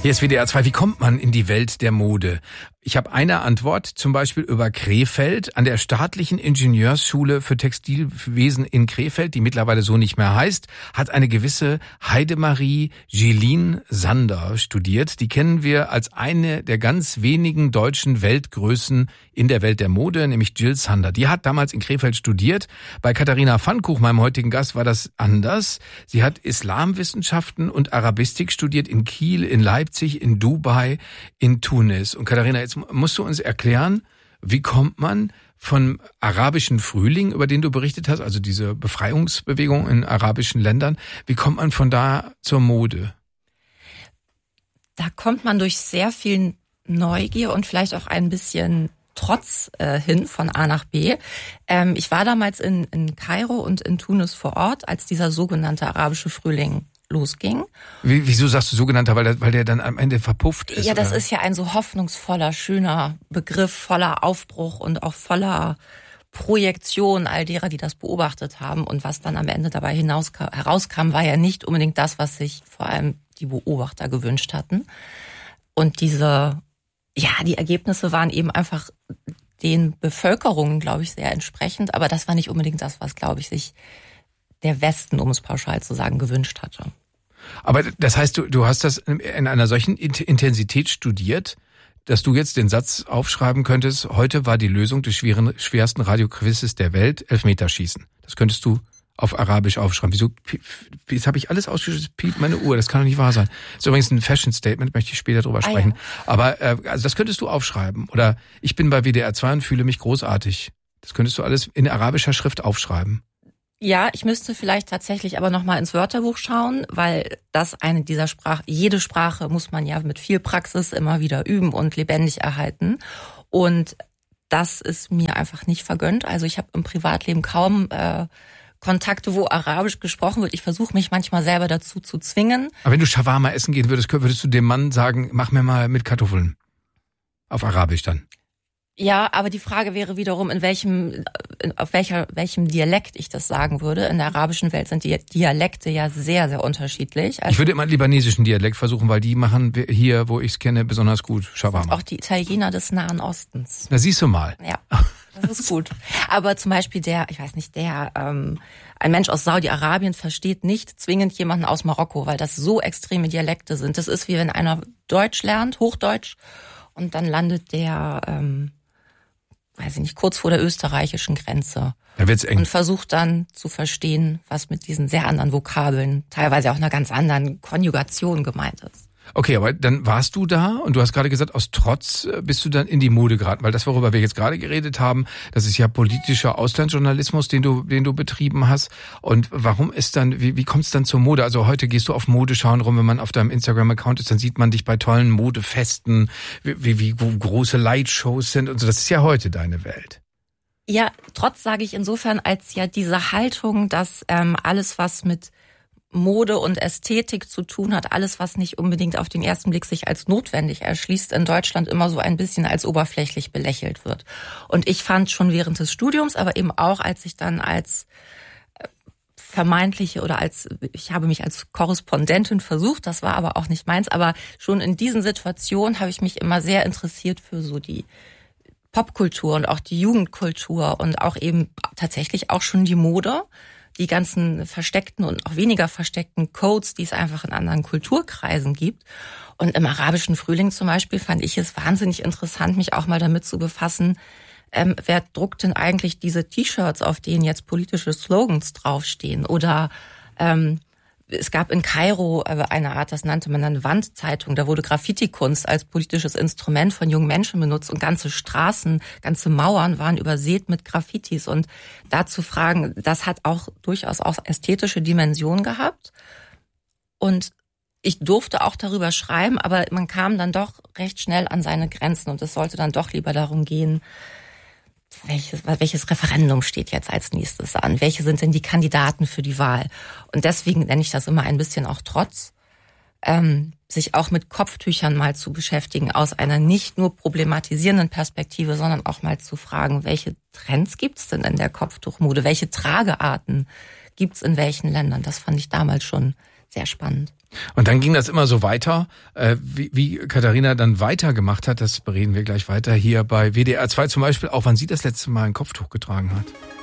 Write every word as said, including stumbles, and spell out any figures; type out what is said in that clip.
Hier ist W D R zwei. Wie kommt man in die Welt der Mode? Ich habe eine Antwort, zum Beispiel über Krefeld. An der staatlichen Ingenieursschule für Textilwesen in Krefeld, die mittlerweile so nicht mehr heißt, hat eine gewisse Heidemarie Jeline Sander studiert. Die kennen wir als eine der ganz wenigen deutschen Weltgrößen in der Welt der Mode, nämlich Jill Sander. Die hat damals in Krefeld studiert. Bei Katharina Pfannkuch, meinem heutigen Gast, war das anders. Sie hat Islamwissenschaften und Arabistik studiert in Kiel, in Leipzig, in Dubai, in Tunis. Und Katharina, jetzt musst du uns erklären, wie kommt man vom arabischen Frühling, über den du berichtet hast, also diese Befreiungsbewegung in arabischen Ländern, wie kommt man von da zur Mode? Da kommt man durch sehr viel Neugier und vielleicht auch ein bisschen Trotz äh, hin von A nach B. Ähm, ich war damals in, in Kairo und in Tunis vor Ort, als dieser sogenannte arabische Frühling losging. Wie, wieso sagst du sogenannter, weil der, weil der dann am Ende verpufft ist? Ja, das oder? ist ja ein so hoffnungsvoller, schöner Begriff, voller Aufbruch und auch voller Projektion all derer, die das beobachtet haben. Und was dann am Ende dabei hinaus herauskam, war ja nicht unbedingt das, was sich vor allem die Beobachter gewünscht hatten. Und diese, ja, die Ergebnisse waren eben einfach den Bevölkerungen, glaube ich, sehr entsprechend. Aber das war nicht unbedingt das, was, glaube ich, sich der Westen, um es pauschal zu sagen, gewünscht hatte. Aber das heißt, du, du hast das in einer solchen Intensität studiert, dass du jetzt den Satz aufschreiben könntest, heute war die Lösung des schweren, schwersten Radioquizzes der Welt, Elfmeterschießen. Das könntest du auf Arabisch aufschreiben. Wieso? Jetzt habe ich alles ausgeschüttet, piept meine Uhr, das kann doch nicht wahr sein. Das ist übrigens ein Fashion-Statement, möchte ich später drüber sprechen. Ah, ja. Aber äh, also das könntest du aufschreiben. Oder ich bin bei W D R zwei und fühle mich großartig. Das könntest du alles in arabischer Schrift aufschreiben. Ja, ich müsste vielleicht tatsächlich aber nochmal ins Wörterbuch schauen, weil das eine dieser Sprachen, jede Sprache muss man ja mit viel Praxis immer wieder üben und lebendig erhalten. Und das ist mir einfach nicht vergönnt. Also ich habe im Privatleben kaum äh, Kontakte, wo Arabisch gesprochen wird. Ich versuche mich manchmal selber dazu zu zwingen. Aber wenn du Shawarma essen gehen würdest, würdest du dem Mann sagen, mach mir mal mit Kartoffeln. Auf Arabisch dann. Ja, aber die Frage wäre wiederum, in welchem, in, auf welcher, welchem Dialekt ich das sagen würde. In der arabischen Welt sind die Dialekte ja sehr, sehr unterschiedlich. Also ich würde immer einen libanesischen Dialekt versuchen, weil die machen hier, wo ich es kenne, besonders gut Shawarma. Auch die Italiener des Nahen Ostens. Na, siehst du mal. Ja, das ist gut. Aber zum Beispiel der, ich weiß nicht, der, ähm, ein Mensch aus Saudi-Arabien versteht nicht zwingend jemanden aus Marokko, weil das so extreme Dialekte sind. Das ist wie wenn einer Deutsch lernt, Hochdeutsch, und dann landet der, ähm, weiß ich nicht, kurz vor der österreichischen Grenze. Da wird's eng. Und versucht dann zu verstehen, was mit diesen sehr anderen Vokabeln, teilweise auch einer ganz anderen Konjugation gemeint ist. Okay, aber dann warst du da und du hast gerade gesagt, aus Trotz bist du dann in die Mode geraten, weil das, worüber wir jetzt gerade geredet haben, das ist ja politischer Auslandsjournalismus, den du, den du betrieben hast. Und warum ist dann, wie, wie kommt es dann zur Mode? Also heute gehst du auf Modeschauen rum, wenn man auf deinem Instagram-Account ist, dann sieht man dich bei tollen Modefesten, wie, wie, wie große Lightshows sind und so. Das ist ja heute deine Welt. Ja, Trotz sage ich insofern, als ja diese Haltung, dass ähm, alles, was mit Mode und Ästhetik zu tun hat, alles, was nicht unbedingt auf den ersten Blick sich als notwendig erschließt, in Deutschland immer so ein bisschen als oberflächlich belächelt wird. Und ich fand schon während des Studiums, aber eben auch, als ich dann als vermeintliche oder als, ich habe mich als Korrespondentin versucht, das war aber auch nicht meins, aber schon in diesen Situationen habe ich mich immer sehr interessiert für so die Popkultur und auch die Jugendkultur und auch eben tatsächlich auch schon die Mode. Die ganzen versteckten und auch weniger versteckten Codes, die es einfach in anderen Kulturkreisen gibt. Und im arabischen Frühling zum Beispiel fand ich es wahnsinnig interessant, mich auch mal damit zu befassen, ähm, wer druckt denn eigentlich diese T-Shirts, auf denen jetzt politische Slogans draufstehen? Oder ähm, es gab in Kairo eine Art, das nannte man dann Wandzeitung, da wurde Graffiti-Kunst als politisches Instrument von jungen Menschen benutzt und ganze Straßen, ganze Mauern waren übersät mit Graffitis. Und da zu fragen, das hat auch durchaus auch ästhetische Dimensionen gehabt. Und ich durfte auch darüber schreiben, aber man kam dann doch recht schnell an seine Grenzen und es sollte dann doch lieber darum gehen, Welches, welches Referendum steht jetzt als nächstes an? Welche sind denn die Kandidaten für die Wahl? Und deswegen nenne ich das immer ein bisschen auch Trotz, ähm, sich auch mit Kopftüchern mal zu beschäftigen, aus einer nicht nur problematisierenden Perspektive, sondern auch mal zu fragen, welche Trends gibt's denn in der Kopftuchmode? Welche Tragearten gibt's in welchen Ländern? Das fand ich damals schon sehr spannend. Und dann ging das immer so weiter. Wie, wie Katharina dann weitergemacht hat, das bereden wir gleich weiter hier bei W D R zwei zum Beispiel, auch wann sie das letzte Mal ein Kopftuch getragen hat.